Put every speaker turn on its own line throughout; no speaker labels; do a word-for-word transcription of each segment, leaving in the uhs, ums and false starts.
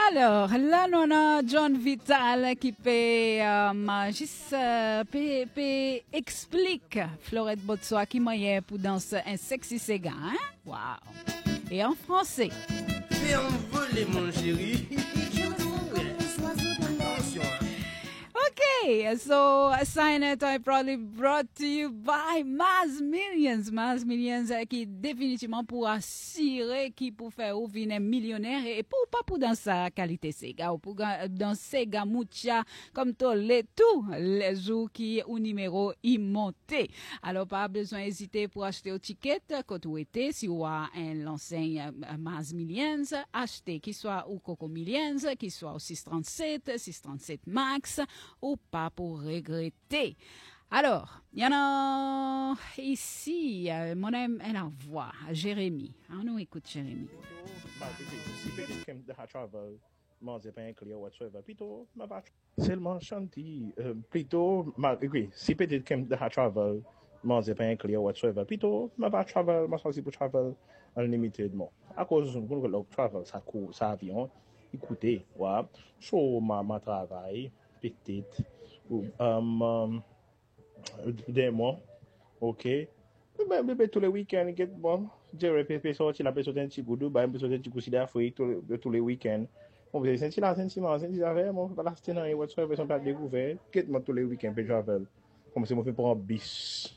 Alors, là, nous avons John Vital qui peut euh, juste euh, peut, peut explique Florette Botsoa qui moyen pour danser un sexy sega, hein? Wow. Et en français.
Fais envoler mon chéri.
Okay, so Signet I probably brought to you by Maz Millions. Maz Millions euh, qui définitivement pour assurer qui pour faire ou venir millionnaire et pour pas pour dans sa qualité Sega ou pour ga- dans Sega Mucha comme tous les tout les jours qui au numéro y monté. Alors pas besoin hésiter pour acheter au ticket quand vous êtes si vous avez un l'enseigne euh, Maz Millions acheter qui soit ou Coco Millions qui soit au six trente-sept six trente-sept Max ou pas pour regretter. Alors, il y en a ici, euh, mon ami, elle en voix, Jérémy. On nous écoute Jérémy.
Seulement chanter, euh, plutôt, ma, oui, si peut-être que de travel, moi, c'est pas un client whatsoever. Plutôt, ma va travel, ma choisi pour travel unlimited, bon. À cause de le travel, ça coûte, ça avion, écoutez, ouais. So, ma, ma travail, peut-être, ou, um, des mois, ok. Mais, mais, tous les week-ends, get bon. Je répète, sortir la personne un petit coup de bain, personne un petit coup d'Afrique tous les week-ends. On veut sentir la sentiment, sentir la verre, mon pas la stène et whatsoever, sont pas découvert. Get moi tous les week-ends, puis travel. Comme si on fait pour un bis.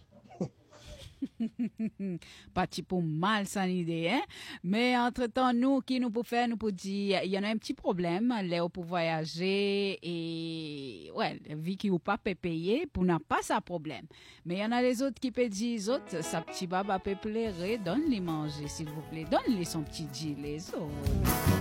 Parti pour mal sans idée, hein? Mais entre-temps, nous, qui nous pouvons faire, nous pouvons dire, il y en a un petit problème, là, pour voyager et, ouais, vie qui ou pas peut payer, pour n'a pas ça problème. Mais il y en a les autres qui peuvent dire, les autres, sa petit baba peut plaire, donne-les manger, s'il vous plaît, donne-les son petit dit, les autres.